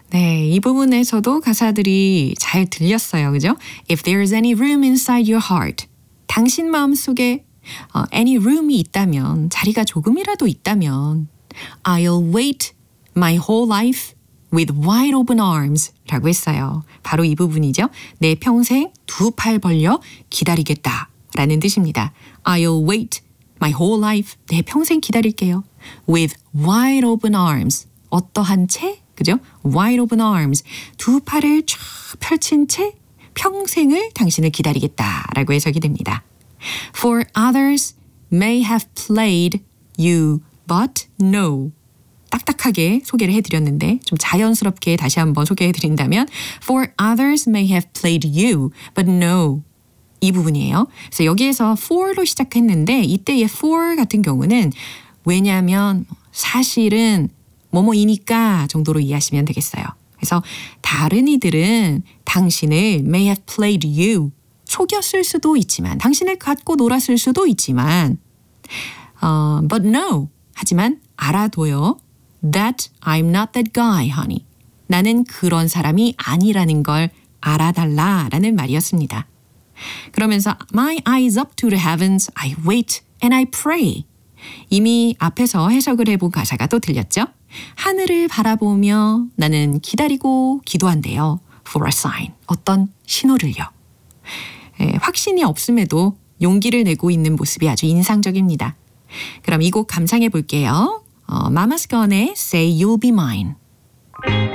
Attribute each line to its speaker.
Speaker 1: 네, 이 부분에서도 가사들이 잘 들렸어요. 그죠? If there's any room inside your heart. 당신 마음속에 any room이 있다면, 자리가 조금이라도 있다면 I'll wait my whole life with wide open arms 라고 했어요. 바로 이 부분이죠. 내 평생 두 팔 벌려 기다리겠다 라는 뜻입니다. I'll wait my whole life. 내 평생 기다릴게요. With wide open arms. 어떠한 채? 그죠? Wide open arms. 두 팔을 쫙 펼친 채 평생을 당신을 기다리겠다라고 해석이 됩니다. For others may have played you, but no. 딱딱하게 소개를 해드렸는데 좀 자연스럽게 다시 한번 소개해드린다면 For others may have played you, but no. 이 부분이에요. 그래서 여기에서 for로 시작했는데 이때의 for 같은 경우는 왜냐하면 사실은 뭐뭐이니까 정도로 이해하시면 되겠어요. 그래서 다른 이들은 당신을 may have played you 속였을 수도 있지만 당신을 갖고 놀았을 수도 있지만 but no 하지만 알아둬요. That I'm not that guy, honey. 나는 그런 사람이 아니라는 걸 알아달라라는 말이었습니다. 그러면서 My eyes up to the heavens, I wait and I pray. 이미 앞에서 해석을 해본 가사가 또 들렸죠? 하늘을 바라보며 나는 기다리고 기도한대요. For a sign. 어떤 신호를요. 확신이 없음에도 용기를 내고 있는 모습이 아주 인상적입니다. 그럼 이 곡 감상해 볼게요. Mama's Gun의 Say You'll Be Mine.